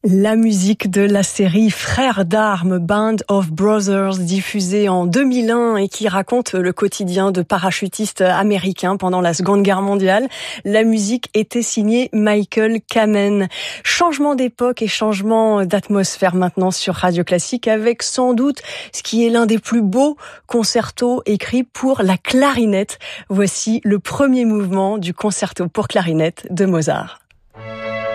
La musique de la série Frères d'armes, Band of Brothers, diffusée en 2001 et qui raconte le quotidien de parachutistes américains pendant la Seconde Guerre mondiale. La musique était signée Michael Kamen. Changement d'époque et changement d'atmosphère maintenant sur Radio Classique avec sans doute ce qui est l'un des plus beaux concertos écrits pour la clarinette. Voici le premier mouvement du concerto pour clarinette de Mozart.